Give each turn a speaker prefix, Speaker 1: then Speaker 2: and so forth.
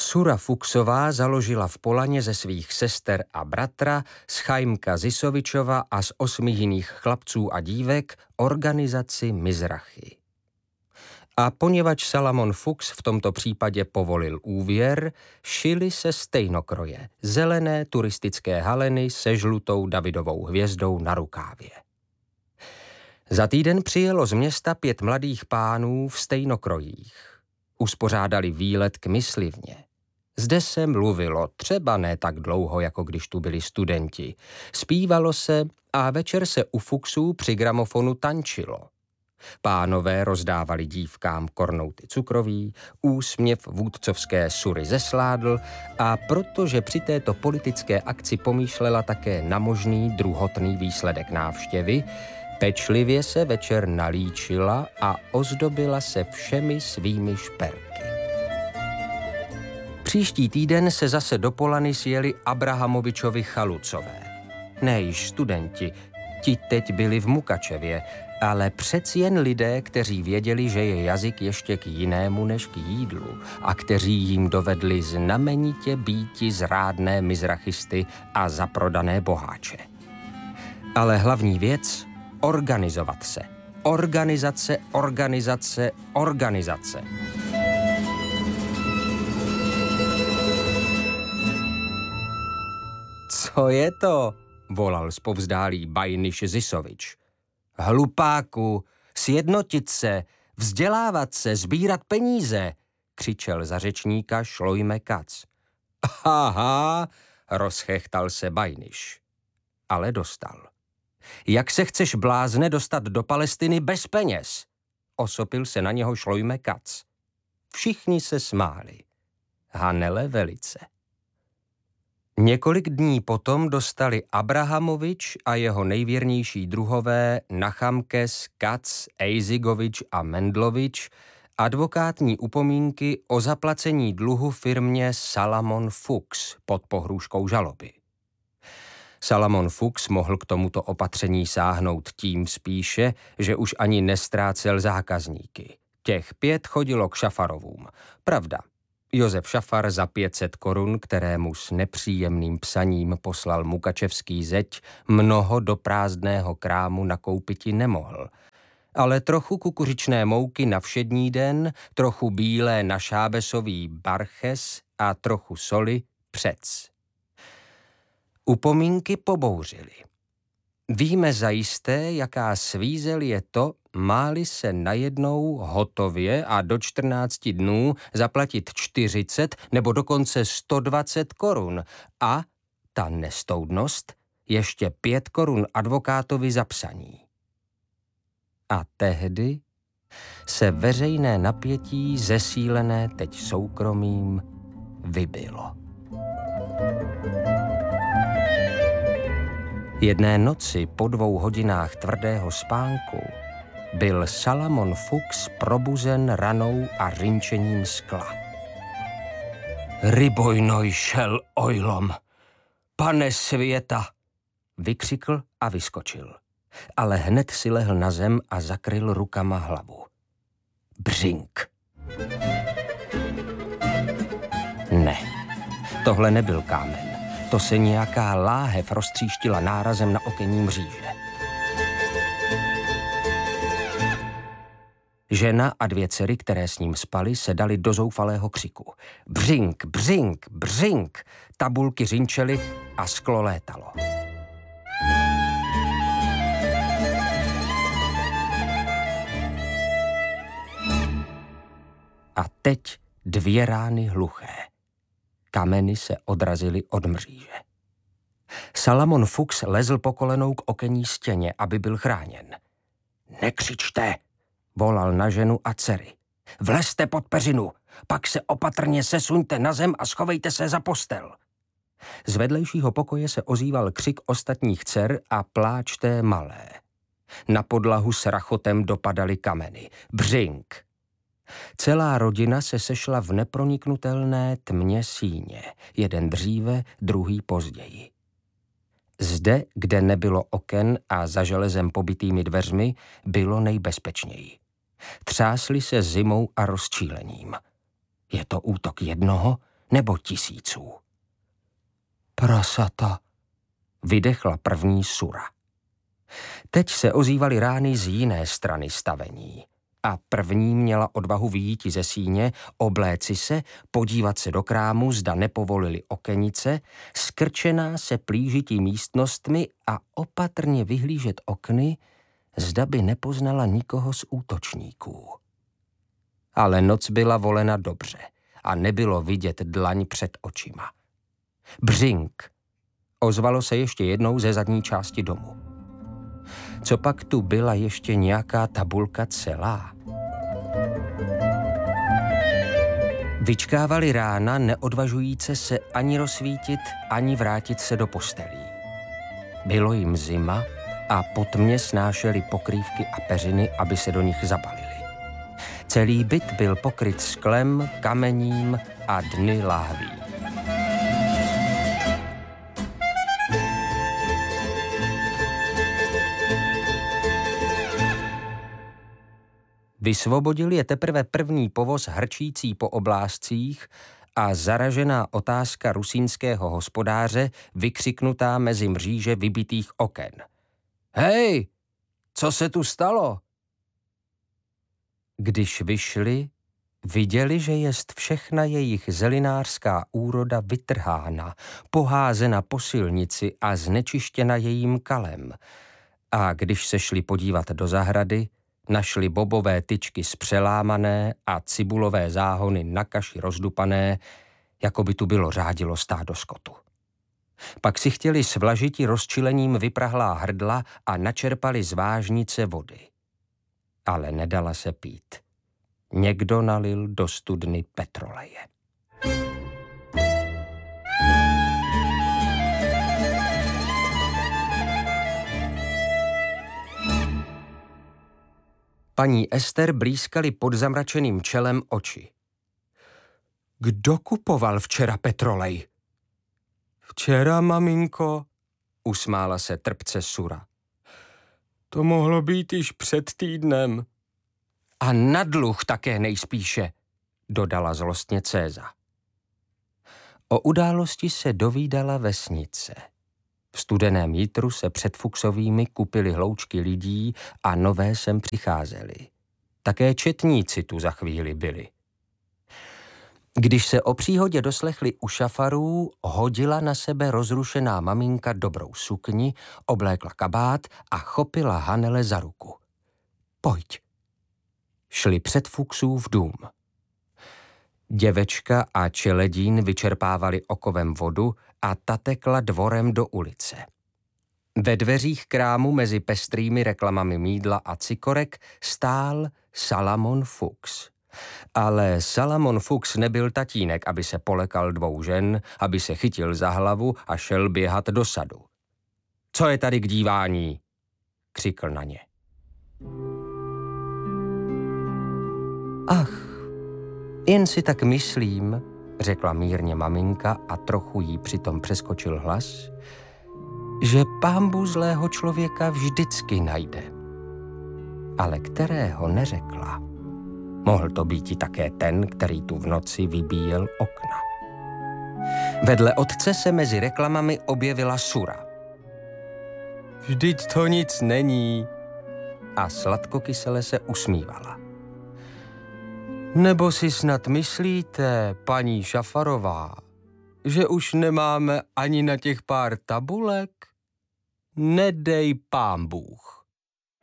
Speaker 1: Sura Fuchsová založila v Polaně ze svých sester a bratra, z Chaimka Zisovičova a z 8 jiných chlapců a dívek organizaci Mizrachy. A poněvadž Salamon Fuchs v tomto případě povolil úvěr, šily se stejnokroje, zelené turistické haleny se žlutou Davidovou hvězdou na rukávě. Za týden přijelo z města 5 mladých pánů v stejnokrojích. Uspořádali výlet k myslivně. Zde se mluvilo, třeba ne tak dlouho, jako když tu byli studenti. Zpívalo se a večer se u Fuchsů při gramofonu tančilo. Pánové rozdávali dívkám kornouty cukroví, úsměv vůdcovské Sury zesládl a protože při této politické akci pomýšlela také na možný druhotný výsledek návštěvy, pečlivě se večer nalíčila a ozdobila se všemi svými šperky. Příští týden se zase do Polany sjeli Abrahamovičovi chalucové. Ne již studenti, ti teď byli v Mukačevě, ale přeci jen lidé, kteří věděli, že je jazyk ještě k jinému než k jídlu a kteří jim dovedli znamenitě býti zrádné mizrachisty a zaprodané boháče. Ale hlavní věc – organizovat se. Organizace, organizace, organizace. Co je to? Volal zpovzdálý Bajniš Zisovič. Hlupáku, sjednotit se, vzdělávat se, sbírat peníze, křičel za řečníka Šlojme Kac. Aha, rozchechtal se Bajniš. Ale dostal. Jak se chceš, blázne, dostat do Palestiny bez peněz? Osopil se na něho Šlojme Kac. Všichni se smáli. Hanele velice. Několik dní potom dostali Abrahamovič a jeho nejvěrnější druhové Nachamkes, Kac, Ejzigovič a Mendlovič advokátní upomínky o zaplacení dluhu firmě Salamon Fuchs pod pohrůžkou žaloby. Salamon Fuchs mohl k tomuto opatření sáhnout tím spíše, že už ani nestrácel zákazníky. Těch 5 chodilo k Šafarovům. Pravda. Josef Šafar za 500 korun, kterému s nepříjemným psaním poslal mukačevský zeď, mnoho do prázdného krámu nakoupiti nemohl. Ale trochu kukuřičné mouky na všední den, trochu bílé na šábesový barches a trochu soli přec. Upomínky pobouřily. Víme zajisté, jaká svízel je to, máli se najednou hotově a do 14 dnů zaplatit 40 nebo dokonce 120 korun a ta nestoudnost ještě 5 korun advokátovi za psaní. A tehdy se veřejné napětí zesílené teď soukromím vybilo. Jedné noci po 2 hodinách tvrdého spánku byl Salamon Fuchs probuzen ranou a rynčením skla. Rybojnoj šel ojlom, pane světa, vykřikl a vyskočil. Ale hned si lehl na zem a zakryl rukama hlavu. Břink. Ne, tohle nebyl kámen. To se nějaká láhev roztříštila nárazem na okenní mříže. Žena a 2 dcery, které s ním spaly, se dali do zoufalého křiku. Břink, břink, břink, tabulky řinčely a sklo létalo. A teď 2 rány hluché. Kameny se odrazily od mříže. Salamon Fuchs lezl po kolenou k okenní stěně, aby byl chráněn. Nekřičte, volal na ženu a dcery. Vlezte pod peřinu, pak se opatrně sesuňte na zem a schovejte se za postel. Z vedlejšího pokoje se ozýval křik ostatních dcer a pláč té malé. Na podlahu s rachotem dopadaly kameny. Břink. Celá rodina se sešla v neproniknutelné tmě síně, jeden dříve, druhý později. Zde, kde nebylo oken a za železem pobitými dveřmi, bylo nejbezpečněji. Třásli se zimou a rozčílením. Je to útok jednoho nebo tisíců? Prasata, vydechla první Sura. Teď se ozývaly rány z jiné strany stavení. A první měla odvahu vyjít ze síně, obléci se, podívat se do krámu, zda nepovolili okenice, skrčená se plížití místnostmi a opatrně vyhlížet okny, zda by nepoznala nikoho z útočníků. Ale noc byla volena dobře a nebylo vidět dlaň před očima. Břink! Ozvalo se ještě jednou ze zadní části domu. Copak tu byla ještě nějaká tabulka celá? Vyčkávali rána, neodvažujíce se ani rozsvítit, ani vrátit se do postelí. Bylo jim zima a po tmě snášeli pokrývky a peřiny, aby se do nich zabalili. Celý byt byl pokryt sklem, kamením a dny láhví. Vysvobodil je teprve první povoz hrčící po oblázcích a zaražená otázka rusínského hospodáře vykřiknutá mezi mříže vybitých oken. Hej, co se tu stalo? Když vyšli, viděli, že jest všechna jejich zelinářská úroda vytrhána, poházena po silnici a znečištěna jejím kalem. A když se šli podívat do zahrady, našli bobové tyčky spřelámané a cibulové záhony na kaši rozdupané, jako by tu bylo řádilo stádo skotu. Pak si chtěli svlažiti rozčilením vyprahlá hrdla a načerpali z vážnice vody. Ale nedala se pít. Někdo nalil do studny petroleje. Paní Ester blýskaly pod zamračeným čelem oči. Kdo kupoval včera petrolej? Včera, maminko, usmála se trpce Sura. To mohlo být již před týdnem. A na dluh také nejspíše, dodala zlostně Céza. O události se dovídala vesnice. V studeném jitru se před Fuchsovými kupily hloučky lidí a nové sem přicházely. Také četníci tu za chvíli byli. Když se o příhodě doslechli u šafarů, hodila na sebe rozrušená maminka dobrou sukni, oblékla kabát a chopila Hanele za ruku. Pojď. Šli před Fuchsův dům. Děvečka a čeledín vyčerpávali okovem vodu a ta tekla dvorem do ulice. Ve dveřích krámu mezi pestrými reklamami mýdla a cikorek stál Salamon Fuchs. Ale Salamon Fuchs nebyl tatínek, aby se polekal dvou žen, aby se chytil za hlavu a šel běhat do sadu. Co je tady k dívání? Křikl na ně. Ach, jen si tak myslím, řekla mírně maminka a trochu jí přitom přeskočil hlas, že Pánbůh zlého člověka vždycky najde. Ale kterého neřekla. Mohl to být i také ten, který tu v noci vybíjel okna. Vedle otce se mezi reklamami objevila Sura. Vždyť to nic není. A sladkokysele se usmívala. Nebo si snad myslíte, paní Šafarová, že už nemáme ani na těch pár tabulek? Nedej Pán Bůh.